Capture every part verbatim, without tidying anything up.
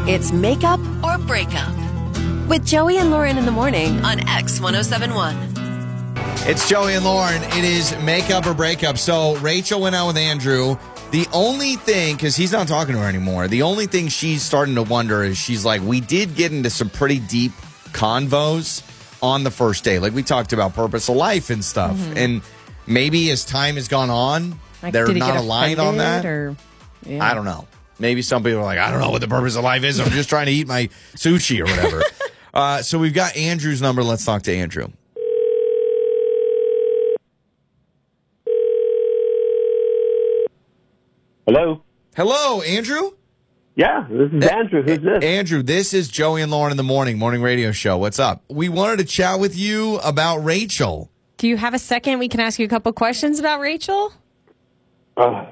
It's Makeup or Breakup with Joey and Lauren in the morning on X ten seventy-one. It's Joey and Lauren. It is Makeup or Breakup. So Rachel went out with Andrew. The only thing, because he's not talking to her anymore, the only thing she's starting to wonder is she's like, we did get into some pretty deep convos on the first day. Like we talked about purpose of life and stuff. Mm-hmm. And maybe as time has gone on, like, they're not aligned on that. Or, yeah. I don't know. Maybe some people are like, I don't know what the purpose of life is. I'm just trying to eat my sushi or whatever. uh, so we've got Andrew's number. Let's talk to Andrew. Hello? Hello, Andrew? Yeah, this is Andrew. Who's this? Andrew, this is Joey and Lauren in the morning, morning radio show. What's up? We wanted to chat with you about Rachel. Do you have a second? We can ask you a couple questions about Rachel? Uh,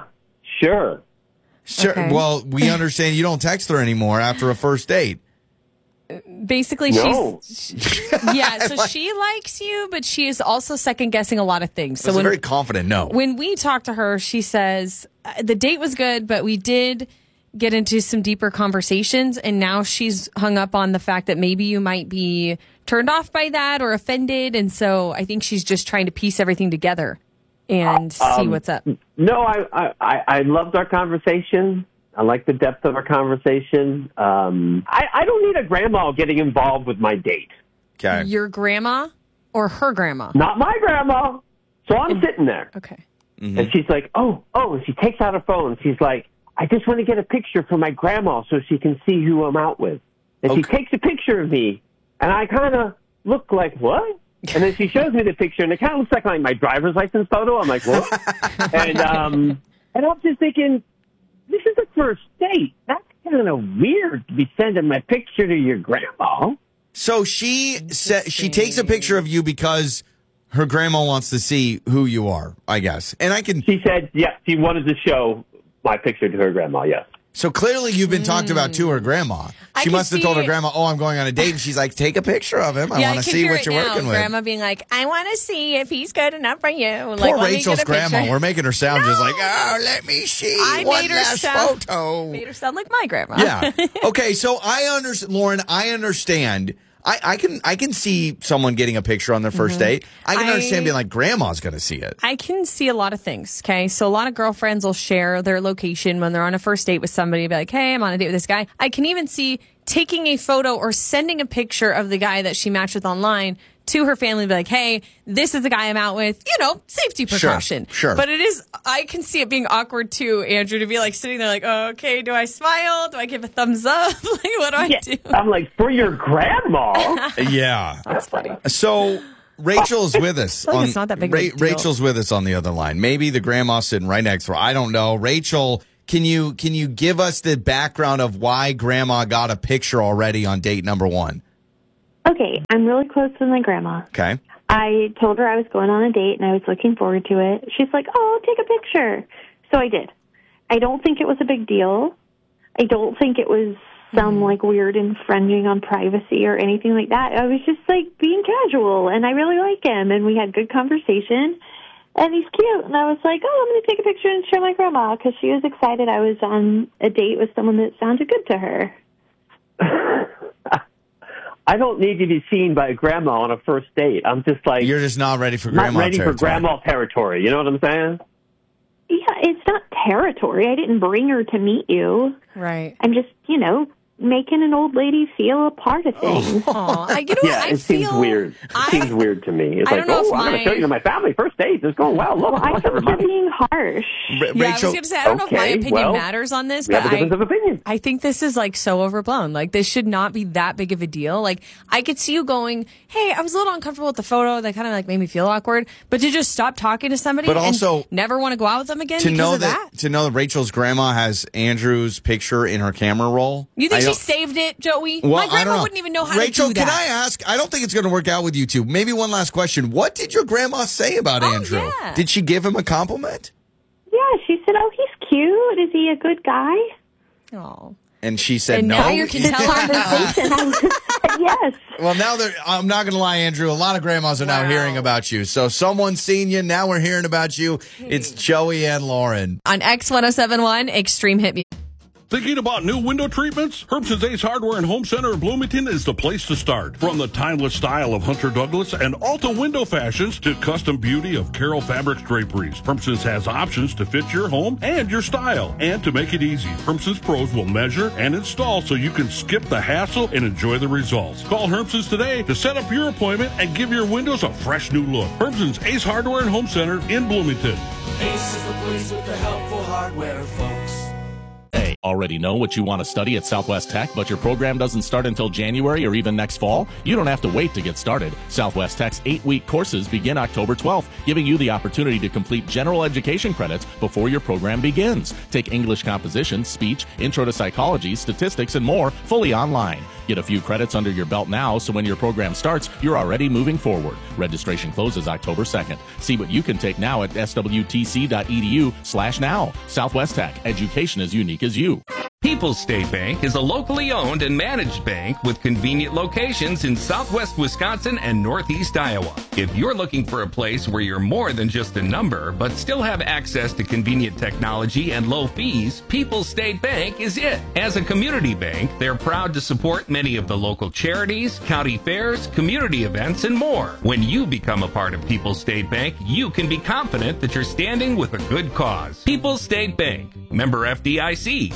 sure. Sure. Okay. Well, we understand you don't text her anymore after a first date. Basically, no. she's... Yeah, so she likes you, but she is also second-guessing a lot of things. So That's when, a very confident no. When we talk to her, she says, the date was good, but we did get into some deeper conversations, and now she's hung up on the fact that maybe you might be turned off by that or offended, and so I think she's just trying to piece everything together and um, see what's up. No, I, I, I loved our conversation. I like the depth of our conversation. Um, I, I don't need a grandma getting involved with my date. Okay. Your grandma or her grandma? Not my grandma. So I'm sitting there. Okay. Mm-hmm. And she's like, oh, oh, and she takes out her phone. She's like, I just want to get a picture for my grandma so she can see who I'm out with. And okay. She takes a picture of me, and I kind of look like, what? And then she shows me the picture, and it kind of looks like, like my driver's license photo. I'm like, what? and, um, and I'm just thinking, this is a first date. That's kind of weird to be sending my picture to your grandma. So she sa- she takes a picture of you because her grandma wants to see who you are, I guess. And I can... She said, yeah, she wanted to show my picture to her grandma, yes. So clearly you've been mm. talked about to her grandma. She must have told her grandma, oh, I'm going on a date. And she's like, take a picture of him. I yeah, want to see what you're now. working with. Grandma being like, I want to see if he's good enough for you. Poor like, Rachel's grandma. Picture. We're making her sound no. just like, oh, let me see I one made her last sound, photo. Made her sound like my grandma. Yeah. Okay, so I understand, Lauren, I understand. I, I can I can see someone getting a picture on their first mm-hmm. date. I can I, understand being like, grandma's going to see it. I can see a lot of things, okay? So a lot of girlfriends will share their location when they're on a first date with somebody. Be like, hey, I'm on a date with this guy. I can even see taking a photo or sending a picture of the guy that she matched with online to her family and be like, hey, this is the guy I'm out with. You know, safety precaution. Sure, sure. But it is, I can see it being awkward too, Andrew, to be like sitting there like, oh, okay, do I smile? Do I give a thumbs up? Like, what do I yeah, do? I'm like, for your grandma? Yeah. That's funny. So Rachel's with us. Like on, it's not that big Ra- of a deal. Rachel's with us on the other line. Maybe the grandma's sitting right next to her. I don't know. Rachel, can you can you give us the background of why grandma got a picture already on date number one? Okay, I'm really close with my grandma. Okay. I told her I was going on a date, and I was looking forward to it. She's like, oh, I'll take a picture. So I did. I don't think it was a big deal. I don't think it was some, like, weird infringing on privacy or anything like that. I was just, like, being casual, and I really like him, and we had good conversation, and he's cute. And I was like, oh, I'm going to take a picture and show my grandma, because she was excited I was on a date with someone that sounded good to her. I don't need to be seen by grandma on a first date. I'm just like... You're just not ready for grandma not ready territory. for grandma territory. You know what I'm saying? Yeah, it's not territory. I didn't bring her to meet you. Right. I'm just, you know, making an old lady feel a part of things. Oh, I, you know yeah, what? I it seems feel, weird. It I, seems weird to me. It's I like, don't know oh, if I'm my... going to show you to my family. First date. It's going well. Look, I look, think you're being harsh. R- yeah, Rachel, I was going to say, I don't okay, know if my opinion well, matters on this, we but have a difference I, of opinion. I think this is like so overblown. Like, this should not be that big of a deal. Like, I could see you going, hey, I was a little uncomfortable with the photo. That kind of like made me feel awkward. But to just stop talking to somebody but also, and never want to go out with them again to because know of that, that? To know that Rachel's grandma has Andrew's picture in her camera roll. You think I she don't- saved it, Joey? Well, My I don't grandma know. wouldn't even know how Rachel, to do that. can I ask? I don't think it's going to work out with you two. Maybe one last question. What did your grandma say about Oh, Andrew? yeah. Did she give him a compliment? Yeah, she said, oh, he's cute. Is he a good guy? Oh. And she said And no. now you can tell Conversation. I said yes. Well, now they're, I'm not going to lie, Andrew. A lot of grandmas are now Wow. hearing about you. So someone's seen you. Now we're hearing about you. It's Joey and Lauren. On X ten seventy-one, Extreme Hit Music. Thinking about new window treatments? Herbson's Ace Hardware and Home Center in Bloomington is the place to start. From the timeless style of Hunter Douglas and Alta window fashions to custom beauty of Carroll Fabrics draperies, Herbson's has options to fit your home and your style. And to make it easy, Herbson's pros will measure and install so you can skip the hassle and enjoy the results. Call Herbson's today to set up your appointment and give your windows a fresh new look. Herbson's Ace Hardware and Home Center in Bloomington. Ace is the place with the helpful hardware, folks. Already know what you want to study at Southwest Tech, but your program doesn't start until January or even next fall? You don't have to wait to get started. Southwest Tech's eight-week courses begin October twelfth, giving you the opportunity to complete general education credits before your program begins. Take English composition, speech, intro to psychology, statistics, and more fully online. Get a few credits under your belt now so when your program starts, you're already moving forward. Registration closes October second. See what you can take now at swtc.edu slash now. Southwest Tech. Education as unique as you. People's State Bank is a locally owned and managed bank with convenient locations in southwest Wisconsin and northeast Iowa. If you're looking for a place where you're more than just a number, but still have access to convenient technology and low fees, People's State Bank is it. As a community bank, they're proud to support many of the local charities, county fairs, community events, and more. When you become a part of People's State Bank, you can be confident that you're standing with a good cause. People's State Bank, member F D I C.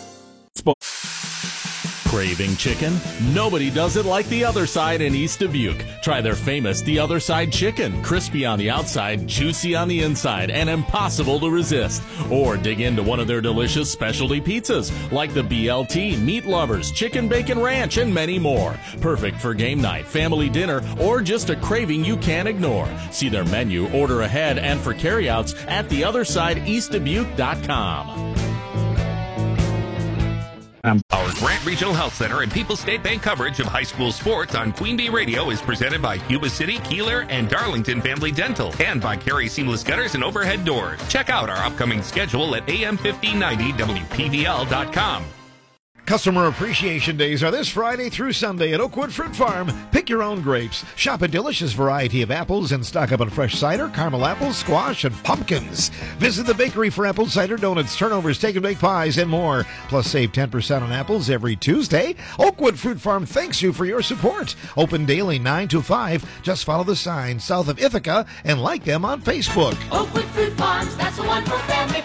Craving chicken? Nobody does it like The Other Side in East Dubuque. Try their famous The Other Side chicken. Crispy on the outside, juicy on the inside, and impossible to resist. Or dig into one of their delicious specialty pizzas, like the B L T, Meat Lovers, Chicken Bacon Ranch, and many more. Perfect for game night, family dinner, or just a craving you can't ignore. See their menu, order ahead, and for carryouts at the other side east dubuque dot com. Our Grant Regional Health Center and People's State Bank coverage of high school sports on Queen Bee Radio is presented by Cuba City, Keeler, and Darlington Family Dental, and by Carey Seamless Gutters and Overhead Doors. Check out our upcoming schedule at A M fifteen ninety W P V L dot com. Customer Appreciation Days are this Friday through Sunday at Oakwood Fruit Farm. Pick your own grapes. Shop a delicious variety of apples and stock up on fresh cider, caramel apples, squash, and pumpkins. Visit the bakery for apple cider donuts, turnovers, take and bake pies, and more. Plus, save ten percent on apples every Tuesday. Oakwood Fruit Farm thanks you for your support. Open daily nine to five. Just follow the sign south of Ithaca and like them on Facebook. Oakwood Fruit Farms, that's the one for family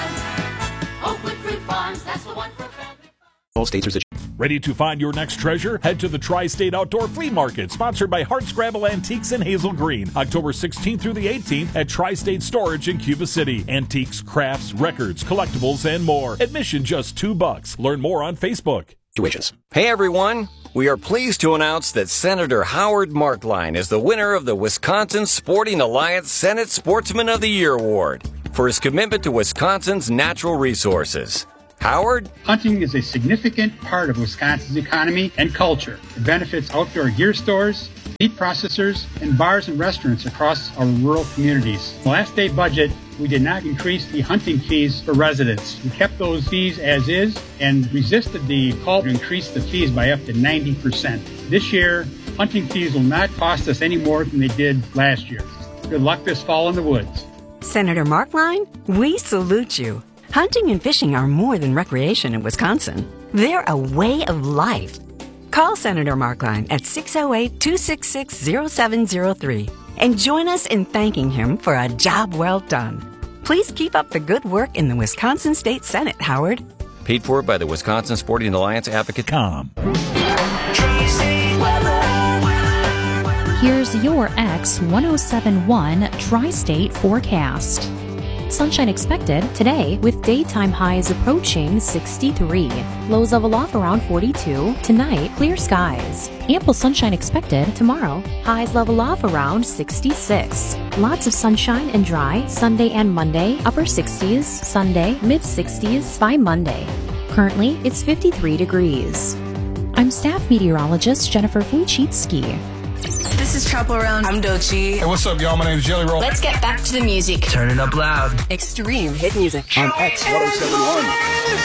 fun. Oakwood Fruit Farms, that's the one for family fun. All states are Ready to find your next treasure? Head to the Tri-State Outdoor Flea Market, sponsored by Hardscrabble Antiques in Hazel Green, October sixteenth through the eighteenth at Tri-State Storage in Cuba City. Antiques, crafts, records, collectibles, and more. Admission just two bucks. Learn more on Facebook. Hey everyone, we are pleased to announce that Senator Howard Markline is the winner of the Wisconsin Sporting Alliance Senate Sportsman of the Year Award for his commitment to Wisconsin's natural resources. Howard? Hunting is a significant part of Wisconsin's economy and culture. It benefits outdoor gear stores, meat processors, and bars and restaurants across our rural communities. In the last state budget, we did not increase the hunting fees for residents. We kept those fees as is and resisted the call to increase the fees by up to ninety percent. This year, hunting fees will not cost us any more than they did last year. Good luck this fall in the woods. Senator Markline, we salute you. Hunting and fishing are more than recreation in Wisconsin. They're a way of life. Call Senator Markline at six oh eight, two six six, oh seven oh three and join us in thanking him for a job well done. Please keep up the good work in the Wisconsin State Senate, Howard. Paid for by the Wisconsin Sporting Alliance Advocate dot com. Here's your X ten seventy-one Tri-State forecast. Sunshine expected today with daytime highs approaching sixty-three. Lows level off around forty-two. Tonight, clear skies. Ample sunshine expected tomorrow. Highs level off around sixty-six. Lots of sunshine and dry Sunday and Monday. Upper sixties. Sunday, mid sixties by Monday. Currently, it's fifty-three degrees. I'm staff meteorologist Jennifer Fuchitsky. This is Chaperone. I'm Dochi. Hey, what's up, y'all? My name is Jelly Roll. Let's get back to the music. Turn it up loud. Extreme hit music. On X ten seventy-one.